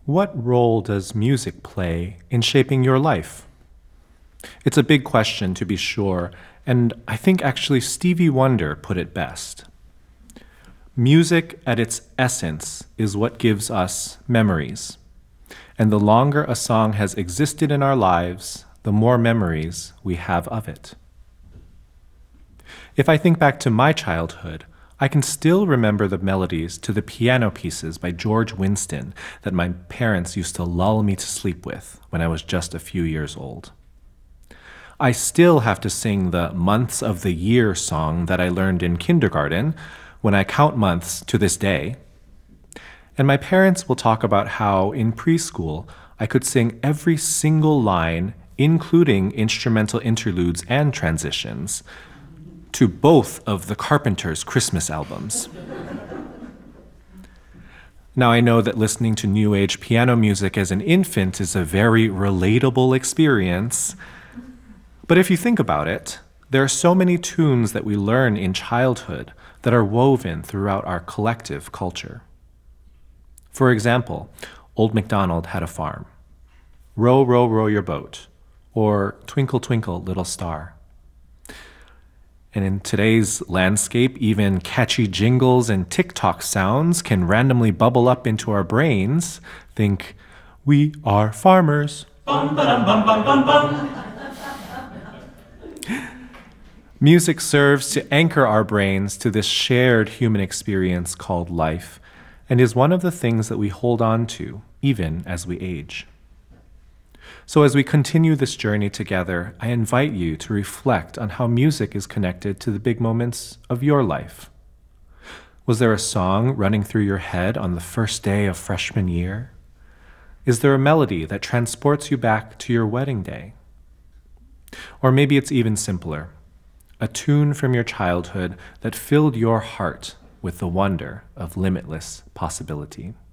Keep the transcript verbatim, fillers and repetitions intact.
What role does music play in shaping your life? It's a big question, to be sure, and I think actually Stevie Wonder put it best. Music, at its essence, is what gives us memories. And the longer a song has existed in our lives, the more memories we have of it. If I think back to my childhood, I can still remember the melodies to the piano pieces by George Winston that my parents used to lull me to sleep with when I was just a few years old. I still have to sing the Months of the Year song that I learned in kindergarten when I count months to this day. And my parents will talk about how in preschool I could sing every single line, including instrumental interludes and transitions, to both of the Carpenters' Christmas albums. Now, I know that listening to New Age piano music as an infant is a very relatable experience, but if you think about it, there are so many tunes that we learn in childhood that are woven throughout our collective culture. For example, Old MacDonald Had a Farm, Row, Row, Row Your Boat, or Twinkle, Twinkle, Little Star. And in today's landscape, even catchy jingles and TikTok sounds can randomly bubble up into our brains. Think, we are farmers. Bum, ba-dum, bum, bum, bum, bum. Music serves to anchor our brains to this shared human experience called life, and is one of the things that we hold on to, even as we age. So as we continue this journey together, I invite you to reflect on how music is connected to the big moments of your life. Was there a song running through your head on the first day of freshman year? Is there a melody that transports you back to your wedding day? Or maybe it's even simpler, a tune from your childhood that filled your heart with the wonder of limitless possibility.